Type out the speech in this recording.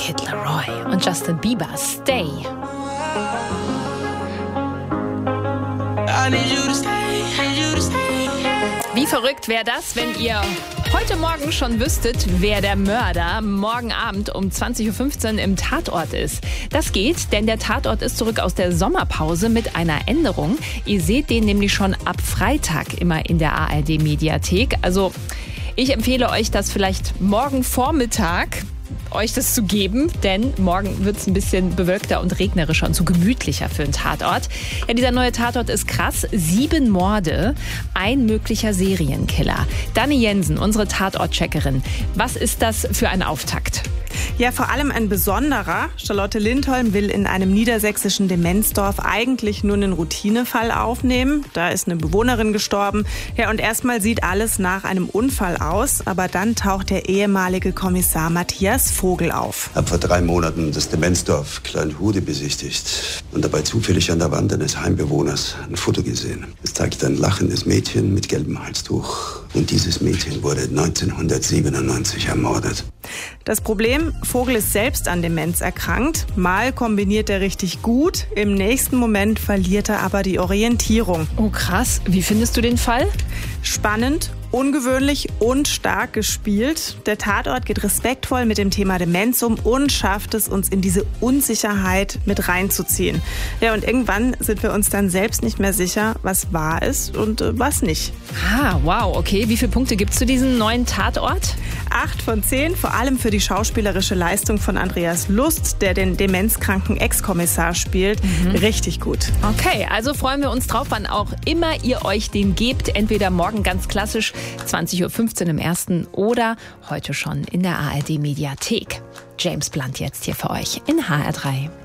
Kid Laroi und Justin Bieber, Stay. Wie verrückt wäre das, wenn ihr heute Morgen schon wüsstet, wer der Mörder morgen Abend um 20.15 Uhr im Tatort ist. Das geht, denn der Tatort ist zurück aus der Sommerpause mit einer Änderung. Ihr seht den nämlich schon ab Freitag immer in der ARD-Mediathek. Also ich empfehle euch das vielleicht morgen Vormittag euch das zu geben, denn morgen wird es ein bisschen bewölkter und regnerischer und so gemütlicher für einen Tatort. Ja, dieser neue Tatort ist krass. 7 Morde, ein möglicher Serienkiller. Dani Jensen, unsere Tatort-Checkerin. Was ist das für ein Auftakt? Ja, vor allem ein besonderer. Charlotte Lindholm will in einem niedersächsischen Demenzdorf eigentlich nur einen Routinefall aufnehmen. Da ist eine Bewohnerin gestorben. Ja, und erstmal sieht alles nach einem Unfall aus. Aber dann taucht der ehemalige Kommissar Matthias Vogel auf. Ich habe vor 3 Monaten das Demenzdorf Kleinhude besichtigt und dabei zufällig an der Wand eines Heimbewohners ein Foto gesehen. Es zeigt ein lachendes Mädchen mit gelbem Halstuch. Und dieses Mädchen wurde 1997 ermordet. Das Problem, Vogel ist selbst an Demenz erkrankt. Mal kombiniert er richtig gut, im nächsten Moment verliert er aber die Orientierung. Oh krass, wie findest du den Fall? Spannend, ungewöhnlich und stark gespielt. Der Tatort geht respektvoll mit dem Thema Demenz um und schafft es, uns in diese Unsicherheit mit reinzuziehen. Ja, und irgendwann sind wir uns dann selbst nicht mehr sicher, was wahr ist und was nicht. Ah, wow, okay. Wie viele Punkte gibt's zu diesem neuen Tatort? 8 von 10, vor allem für die schauspielerische Leistung von Andreas Lust, der den demenzkranken Ex-Kommissar spielt. Richtig gut. Okay, also freuen wir uns drauf, wann auch immer ihr euch den gebt. Entweder morgen ganz klassisch 20.15 Uhr im Ersten oder heute schon in der ARD-Mediathek. James Blunt jetzt hier für euch in HR3.